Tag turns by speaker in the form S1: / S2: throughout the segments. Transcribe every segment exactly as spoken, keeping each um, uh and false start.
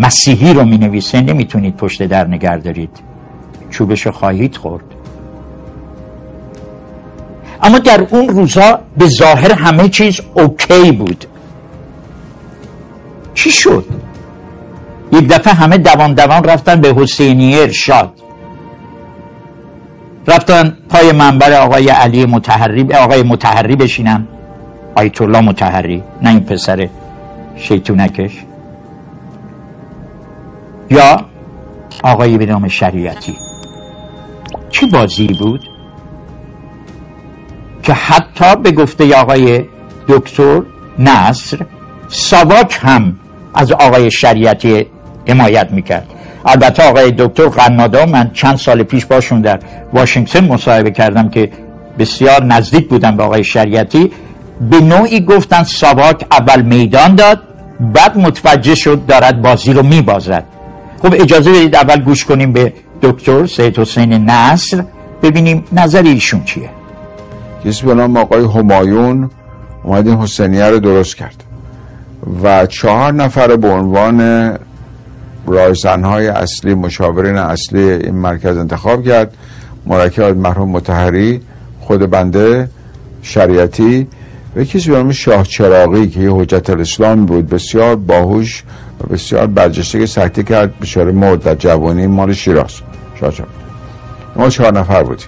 S1: مسیحی رو می نویسه نمیتونید پشت در نگه دارید، چوبش خواهید خورد. اما در اون روزا به ظاهر همه چیز اوکی بود. چی شد؟ یک دفعه همه دوان دوان رفتن به حسینیه ارشاد، رفتن پای منبر آقای علی مطهری، آقای مطهری بشینن، آیت الله مطهری، نه این پسر شیطونکش، یا آقای به نام شریعتی. چه بازی بود که حتی به گفته آقای دکتر نصر ساواک هم از آقای شریعتی حمایت میکرد. البته آقای دکتر قنادا، من چند سال پیش باشون در واشنگتن مصاحبه کردم که بسیار نزدیک بودن به آقای شریعتی، به نوعی گفتن ساواک اول میدان داد بعد متوجه شد دارد بازی رو میبازد. خب اجازه بدید اول گوش کنیم به دکتر سید حسین نصر ببینیم نظر ایشون چیه.
S2: کسی به نام آقای همایون اومد این حسینیه رو درست کرد و چهار نفر به عنوان رایزنهای اصلی، مشاورین اصلی این مرکز انتخاب کرد. مرکب مرحوم مطهری، خود بنده، شریعتی و کسی به نام شاه چراغی که یه حجت الاسلام بود، بسیار باهوش و بسیار برجسته، که سکته کرد بیچاره مرد در جوانی، مال شیراز. شاه چراغی. ما چهار نفر بودیم.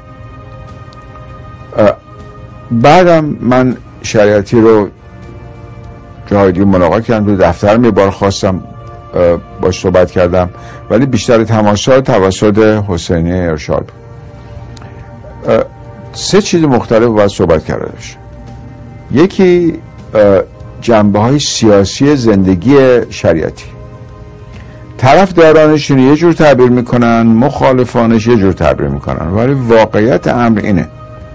S2: بعدم من شریعتی رو جای دیگه ملاقات کردم، تو دفتر میبار خواستم باش صحبت کردم، ولی بیشتر تماسات توسط حسینیه ارشاد. سه چیز مختلف باید صحبت کرده باشه. یکی جنبه های سیاسی زندگی شریعتی، طرفدارانش یه جور تعبیر میکنن، مخالفانش یه جور تعبیر میکنن، ولی واقعیت امر اینه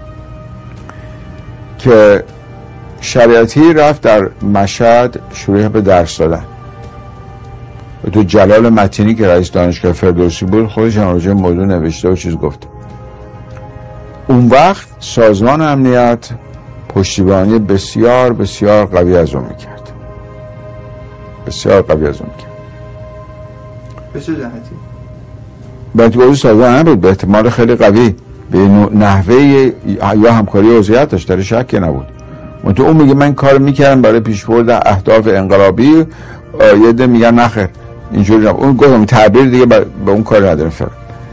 S2: که شریعتی رفت در مشهد شروع به درس دادن و تو جلال متینی که رئیس دانشگاه فردوسی بود خودش هم راجع به موضوع نوشته و چیز گفته. اون وقت سازمان امنیت پشتیبانی بسیار بسیار قوی از اون میکرد، بسیار قوی از اون میکرد.
S3: به چه جهتی؟
S2: باید گوزی سازمان هم بود، به احتمال خیلی قوی، به نحوه یا همکاری وضعیت داشت، در شکی نبود. منطقه اون میگه من کار میکردم برای پیشبرد اهداف انقلابی، یه ده میگن نخیر اینجوری نبود. اون گفتم تعبیر دیگه به اون کار نداریم فرق.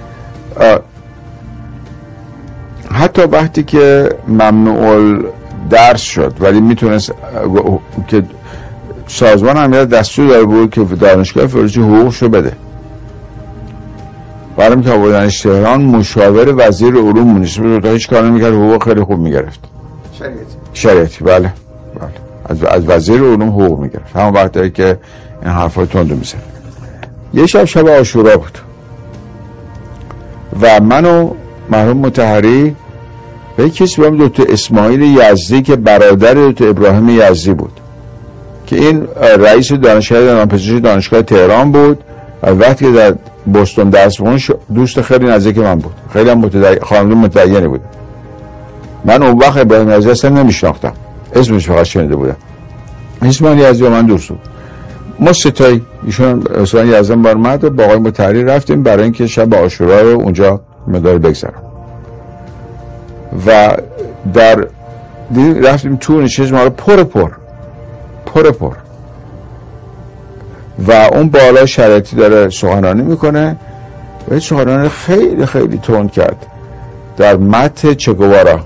S2: حتی وقتی که ممنوع درس شد ولی میتونست که سازمان امنیت دستور داره بود که دانشگاه فردوسی حقوقشو بده، برام که آوردنش تهران مشاور وزیر علوم مونیسیپال تا هیچ کار نمیکرد، حقوق خیلی خوب میگرفت.
S3: شریعتی
S2: شریعتی بله بله از از وزیر علوم حقوق میگرفت، همون وقتی که این حرفا تندو میزد. یه شب شب عاشورا بود و منو مرحوم مطهری به کسی به نام دکتر اسماعیل یزدی که برادر دکتر ابراهیم یزدی بود که این رئیس دانشگاه دندانپزشکی دانشگاه تهران بود، وقتی که در بوستون درس می‌خوند دوست خیلی نزدیک من بود، خیلی هم متدین، خانواده متدینی بود. من اون وقت ابراهیم یزدی اصلا نمیشناختم، اسمش فقط شنیده بودم. اسماعیل یزدی و من دوست بود. ما ستایی ایشون اسماعیل یزدی بر اومد و با آقای مطهری رفتیم برای اینکه شب عاشورا رو اونجا مدار بگذرم و در رفتیم تو نشست ما رو پر پر پر پر و اون بالا شریعتی داره سخنرانی میکنه و سخنرانی خیلی خیلی تند کرد در متن چگوارا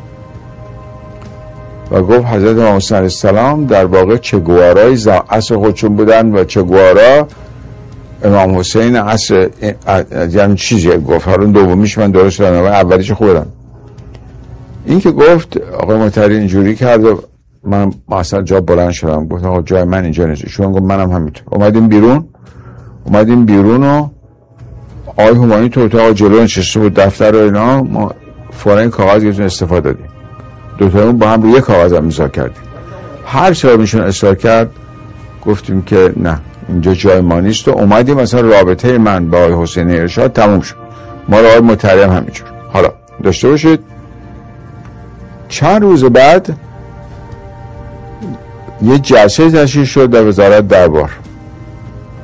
S2: و گفت حضرت امام حسین علیه السلام در واقع چگوارای عصر خودشون بودن و چگوارا امام حسین عصر یعنی چیزی گفت. حالا دومیش من درست دارم، اولیش خوبه. این که گفت آقای مطهری اینجوری کرد و من اصلا جا بلند شدم، گفتم آقا جای من اینجا نیست. شون گفت منم همینطور. اومدیم بیرون اومدیم بیرون و آقای همایون تو اتاق جلو نشسته بود دفتر و اینا، ما فوراً این کاغذ گرفتیم استفاده دادیم، دوتایمون با هم روی یک کاغذ هم امضا کردیم. هر چرا میشون اصرار کرد گفتیم که نه اینجا جای ما نیست و اومدیم مثلا رابطه من با آقای حسینی ارشاد تموم شد. ما رو آقای مطهری هم همینجور. حالا داشته باشید چند روز بعد یه جلسه تشکیل شد در وزارت دربار